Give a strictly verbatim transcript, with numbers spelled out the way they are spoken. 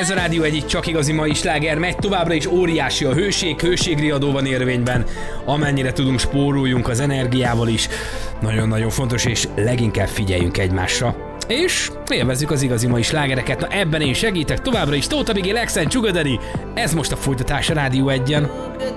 ez a Rádió egy csak igazi mai sláger, megy továbbra is, óriási a hőség, hőségriadó van érvényben, amennyire tudunk spóroljunk az energiával is, nagyon-nagyon fontos, és leginkább figyeljünk egymásra. És élvezzük az igazi mai slágereket, na ebben én segítek továbbra is, Tóth Abigail, Exxen, Sugar Daddy, ez most a folytatás a Rádió egyen.